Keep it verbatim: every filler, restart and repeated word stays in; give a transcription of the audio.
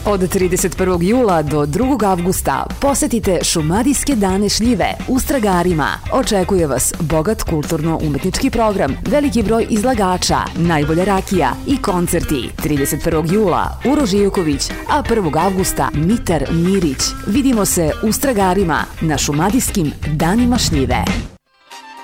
Od trideset prvog jula do drugog avgusta posetite Šumadijske dane šljive u Stragarima. Očekuje vas bogat kulturno-umetnički program, veliki broj izlagača, najbolja rakija i koncerti. trideset prvog jula Uroš Ivković, a prvog avgusta Mitar Mirić. Vidimo se u Stragarima na Šumadijskim danima šljive.